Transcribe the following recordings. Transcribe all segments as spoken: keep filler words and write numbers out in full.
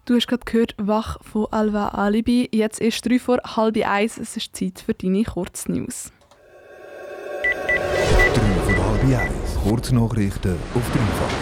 Du hast gerade gehört, «Wach» von Alva Alibi. Jetzt ist drei vor halb eins. Es ist Zeit für deine Kurznews. drei vor halb eins. Kurznachrichten auf dreifach.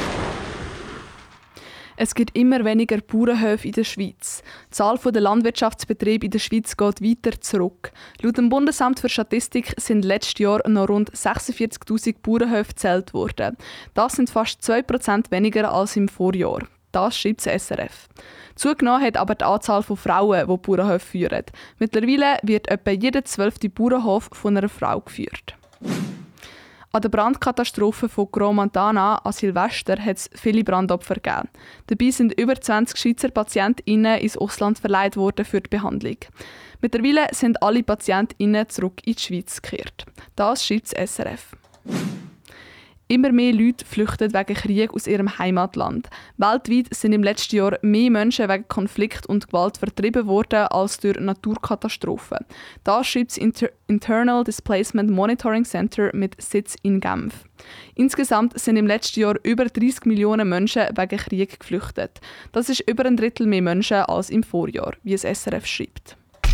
Es gibt immer weniger Bauernhöfe in der Schweiz. Die Zahl der Landwirtschaftsbetriebe in der Schweiz geht weiter zurück. Laut dem Bundesamt für Statistik sind letztes Jahr noch rund sechsundvierzigtausend Bauernhöfe gezählt worden. Das sind fast zwei Prozent weniger als im Vorjahr. Das schreibt das S R F. Zugenommen hat aber die Anzahl von Frauen, die Bauernhöfe führen. Mittlerweile wird etwa jeder zwölfte Bauernhof von einer Frau geführt. An der Brandkatastrophe von Gromontana an Silvester hat es viele Brandopfer gegeben. Dabei sind über zwanzig Schweizer PatientInnen ins Ausland verleiht worden für die Behandlung. Mittlerweile sind alle PatientInnen zurück in die Schweiz gekehrt. Das schreibt das S R F. Immer mehr Leute flüchten wegen Krieg aus ihrem Heimatland. Weltweit sind im letzten Jahr mehr Menschen wegen Konflikt und Gewalt vertrieben worden als durch Naturkatastrophen. Das schreibt das Inter- Internal Displacement Monitoring Center mit Sitz in Genf. Insgesamt sind im letzten Jahr über dreißig Millionen Menschen wegen Krieg geflüchtet. Das ist über ein Drittel mehr Menschen als im Vorjahr, wie das S R F schreibt.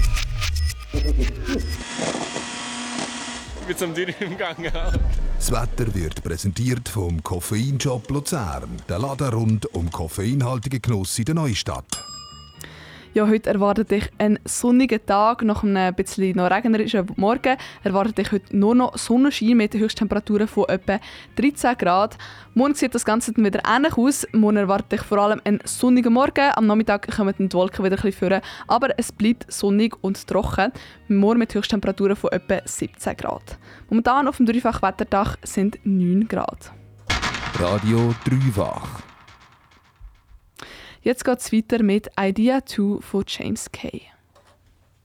Ich bin zum Dürren im Gang. Das Wetter wird präsentiert vom Koffeinshop Luzern. Der Laden rund um koffeinhaltigen Genuss in der Neustadt. Ja, heute erwartet dich ein sonniger Tag. Nach einem bisschen noch regnerischen Morgen erwartet dich heute nur noch Sonnenschein mit Höchsttemperaturen von etwa dreizehn Grad. Morgen sieht das Ganze dann wieder ähnlich aus. Morgen erwartet dich vor allem ein sonniger Morgen. Am Nachmittag kommen die Wolken wieder ein bisschen vor, aber es bleibt sonnig und trocken. Morgen mit Höchsttemperaturen von etwa siebzehn Grad. Momentan auf dem Dreifach-Wetterdach sind neun Grad. Radio Dreifach. Jetzt geht es weiter mit «Idea zwei» von James Kay.